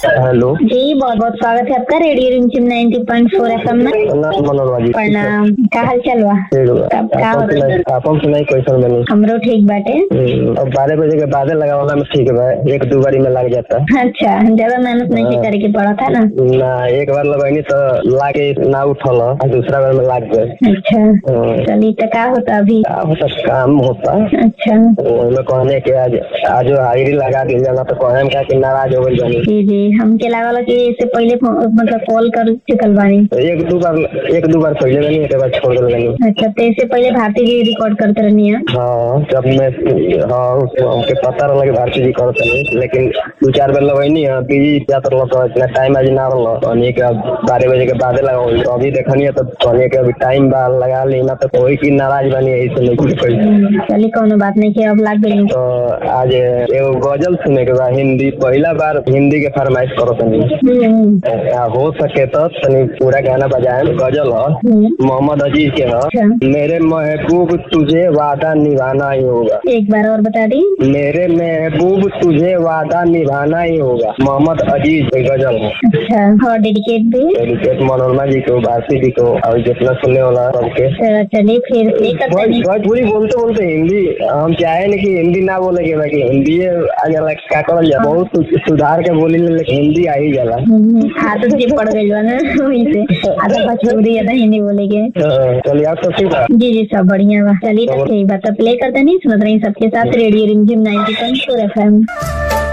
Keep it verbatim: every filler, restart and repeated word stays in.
Hello जी, बहुत बहुत स्वागत है आपका रेडियो रिमझिम नाइन्टी पॉइंट फोर एफएम में। प्रणाम, का हाल चाल बा? कब का होता? आपन सुनाई कैसन बनी? हमरो ठीक बाटे। अब बारह बजे के बाद लगा वाला में ठीक बा, एक दो बारी में लग जाता। अच्छा, ज्यादा मेहनत नहीं करे के पड़ा था ना? ना, एक बार लगनी तो लाके ना उठल, दूसरा बार में लाग गए। अच्छा, चलिए तो का होता अभी? का होता, काम होता। अच्छा, मैं कहने के आज आज हाजिरी लगा दी जाना तो कहने का कि नाराज हो गई बनी। जी जी, हमके लागल कि इससे पहले मतलब कॉल कर चुकल बानी। एक दो बार एक दो बार पहले बनी, एक बार छोड़ गई बनी। अच्छा, तो इससे पहले भारती जी रिकॉर्ड करते रहनी है? हाँ, जब मैं हाँ हमके पता रहा कि भारती जी करते नहीं, लेकिन दो चार बार लगनी है बिजी ज्यादा लग इतना टाइम आज ना रहा कहने के बारह बजे के बाद लगा। तो अभी देखनी है तो कहने के अभी टाइम बा लगा लेना तो कोई की नाराज बनी है इसलिए नहीं। चलिए कोनो बात नहीं कि अब लाग गई। तो आज एगो गजल सुने के बाद हिंदी पहला बार हिंदी के फरमाइश करो तनी, हो सके तो तनी पूरा गाना बजाए। गजल है मोहम्मद अजीज के है, मेरे महबूब तुझे वादा निभाना ही होगा। एक बार और बता दी। मेरे महबूब तुझे वादा निभाना ही होगा, मोहम्मद अजीज गजल है। अच्छा, और डेडिकेट भी? डेडिकेट मनोरमा जी को, भारती जी को और जितना सुनने वाला सबके। चलिए फिर भोजपुरी बोलते बोलते हिंदी हम चाहे नहीं कि हिंदी ना बोले के बाकी हिंदी क्या करल जा, बहुत सुधार के बोली लेकिन हिंदी आ ही जाला। आदत जी पड़ गई ना वही से आदत भोजपुरी या हिंदी बोले के। चलिए आप सब ठीक है? जी जी, सब बढ़िया बा। चलिए तो ठीक बात प्ले करते नहीं सुनत रही सबके साथ रेडियो रिमझिम नाइन्टी पॉइंट फोर एफएम।